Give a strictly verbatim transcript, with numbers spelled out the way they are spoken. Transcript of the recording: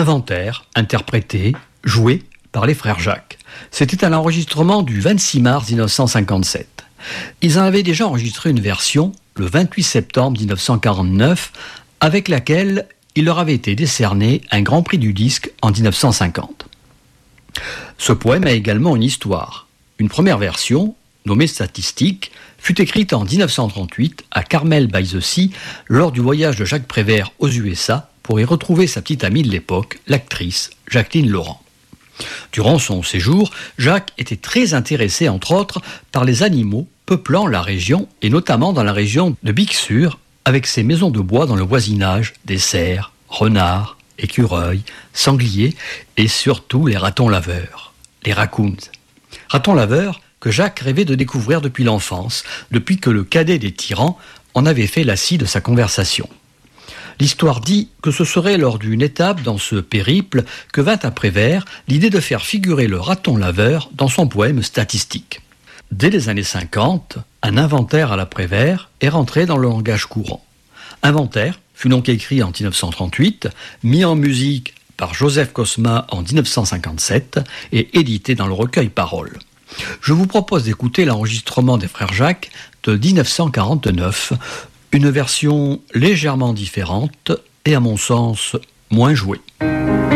Inventaire, interprété, joué par les frères Jacques. C'était à l'enregistrement du vingt-six mars mille neuf cent cinquante-sept. Ils en avaient déjà enregistré une version le vingt-huit septembre mille neuf cent quarante-neuf, avec laquelle il leur avait été décerné un grand prix du disque en mille neuf cent cinquante. Ce poème a également une histoire. Une première version, nommée Statistique, fut écrite en mille neuf cent trente-huit à Carmel by the Sea lors du voyage de Jacques Prévert aux U S A pour y retrouver sa petite amie de l'époque, l'actrice Jacqueline Laurent. Durant son séjour, Jacques était très intéressé, entre autres, par les animaux peuplant la région, et notamment dans la région de Bixur, avec ses maisons de bois dans le voisinage des cerfs, renards, écureuils, sangliers et surtout les ratons laveurs, les raccoons. Ratons laveurs que Jacques rêvait de découvrir depuis l'enfance, depuis que le cadet des tyrans en avait fait la scie de sa conversation. L'histoire dit que ce serait lors d'une étape dans ce périple que vint à Prévert l'idée de faire figurer le raton laveur dans son poème Statistique. Dès les années cinquante, un inventaire à la Prévert est rentré dans le langage courant. Inventaire fut donc écrit en mille neuf cent trente-huit, mis en musique par Joseph Cosma en mille neuf cent cinquante-sept et édité dans le recueil Paroles. Je vous propose d'écouter l'enregistrement des frères Jacques de mille neuf cent quarante-neuf, une version légèrement différente et à mon sens moins jouée.